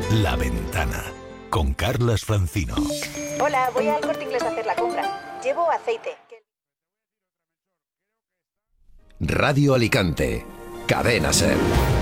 La Ventana, con Carlas Francino. Hola, voy al Corte Inglés a hacer la compra. Llevo aceite. Radio Alicante, Cadena SER.